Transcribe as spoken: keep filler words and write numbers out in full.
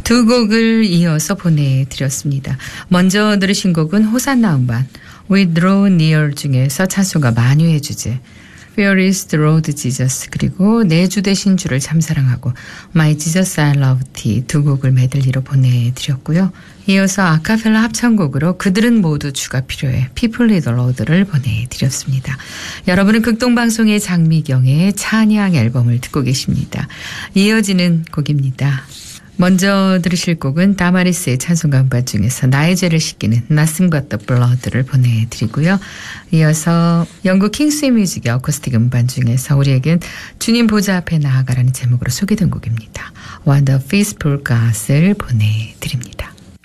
두 곡을 이어서 보내드렸습니다. 먼저 들으신 곡은 호산나 음반 We Draw Near 중에서 찬송가 만유의 주제 Where is the road Jesus 그리고 내 주 되신 주를 참사랑하고 My Jesus I Love Thee 두 곡을 메들리로 보내드렸고요. 이어서 아카펠라 합창곡으로 그들은 모두 주가 필요해 People Need the Lord를 보내드렸습니다. 여러분은 극동방송의 장미경의 찬양 앨범을 듣고 계십니다. 이어지는 곡입니다. 먼저 들으실 곡은 다마리스의 찬송가 음반 중에서 나의 죄를 씻기는 Nothing But The Blood를 보내드리고요. 이어서 영국 킹스의 뮤직의 어쿠스틱 음반 중에서 우리에겐 주님 보좌 앞에 나아가라는 제목으로 소개된 곡입니다. What a Peaceful God을 보내드립니다.